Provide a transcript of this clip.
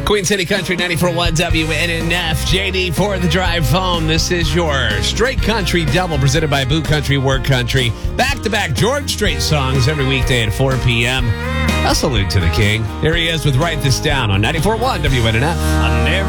Queen City Country 94.1 WNNF. JD for the drive home. This is your Straight Country Double presented by Boot Country Work Country. Back-to-back George Strait songs every weekday at 4 p.m. A salute to the king. Here he is with Write This Down on 94.1 WNNF.